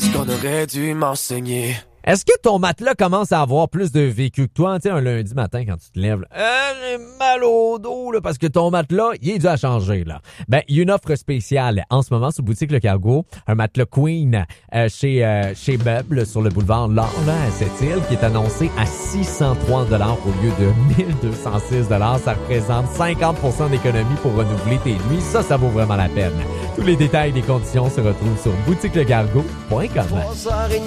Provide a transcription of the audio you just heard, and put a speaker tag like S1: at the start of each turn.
S1: C'est ce qu'on aurait dû m'enseigner.
S2: Est-ce que ton matelas commence à avoir plus de vécu que toi? Tu sais, un lundi matin, quand tu te lèves, j'ai mal au dos, là, parce que ton matelas, il est dû à changer, là. Ben, il y a une offre spéciale en ce moment sur Boutique Le Cargo. Un matelas Queen chez Meubles sur le boulevard L'Or, là, à Sept-Îles, qui est annoncé à 603 $ au lieu de 1206 $. Ça représente 50% d'économie pour renouveler tes nuits. Ça vaut vraiment la peine. Tous les détails et les conditions se retrouvent sur boutiquelecargo.com.